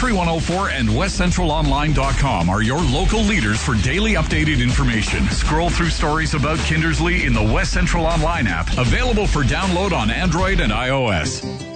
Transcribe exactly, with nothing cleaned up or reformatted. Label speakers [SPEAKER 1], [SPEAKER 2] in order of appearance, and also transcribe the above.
[SPEAKER 1] Country one oh four and west central online dot com are your local leaders for daily updated information. Scroll through stories about Kindersley in the West Central Online app, available for download on Android and iOS.